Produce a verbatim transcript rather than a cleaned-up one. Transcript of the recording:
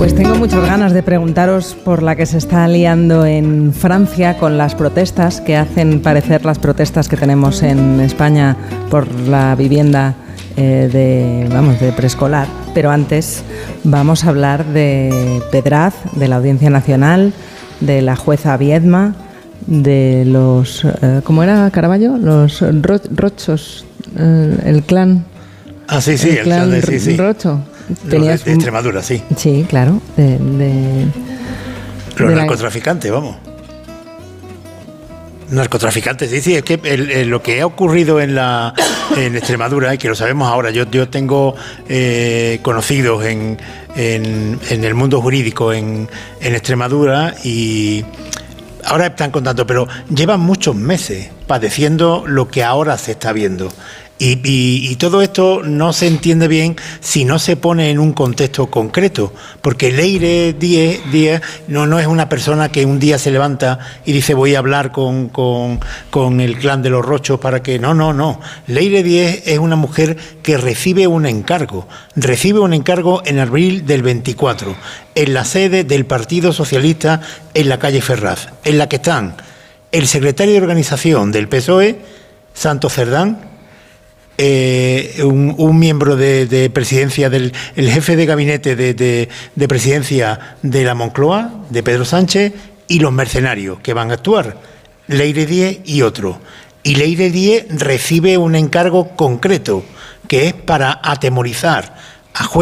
Pues tengo muchas ganas de preguntaros por la que se está liando en Francia con las protestas que hacen parecer las protestas que tenemos en España por la vivienda eh, de, vamos, de preescolar. Pero antes vamos a hablar de Pedraz, de la Audiencia Nacional, de la jueza Viedma, de los, eh, ¿cómo era Caraballo? Los ro- Rochos, eh, el clan. Ah, sí, sí, el el clan, clan de, sí, sí. Rocho. Tenías de, de Extremadura, sí. Sí, claro, de, de, los de narcotraficantes, la... vamos. Narcotraficantes, sí, sí, es que el, el, lo que ha ocurrido en la en Extremadura, y que lo sabemos ahora, yo, yo tengo eh, conocidos en, en, en el mundo jurídico en, en Extremadura y ahora están contando, pero llevan muchos meses padeciendo lo que ahora se está viendo. Y, y, y todo esto no se entiende bien si no se pone en un contexto concreto, porque Leire Díez, Díez no, no es una persona que un día se levanta y dice voy a hablar con, con, con el clan de los Rochos para que... No, no, no. Leire Díez es una mujer que recibe un encargo, recibe un encargo en abril del veinticuatro, en la sede del Partido Socialista en la calle Ferraz, en la que están el secretario de organización del P S O E, Santos Cerdán, Eh, un, un miembro de, de presidencia del el jefe de gabinete de, de, de presidencia de la Moncloa, de Pedro Sánchez, y los mercenarios que van a actuar, Leire Díez y otro. Y Leire Díez recibe un encargo concreto, que es para atemorizar a jueces